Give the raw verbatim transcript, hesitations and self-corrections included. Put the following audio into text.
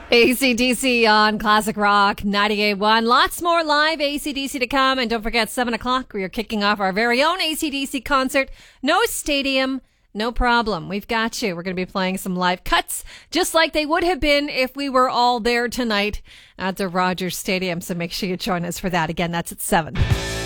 A C D C on Classic Rock ninety-eight point one. Lots more live A C D C to come. And don't forget, seven o'clock, we are kicking off our very own A C D C concert. No stadium, no problem. We've got you. We're going to be playing some live cuts, just like they would have been if we were all there tonight at the Rogers Stadium. So make sure you join us for that. Again, that's at seven.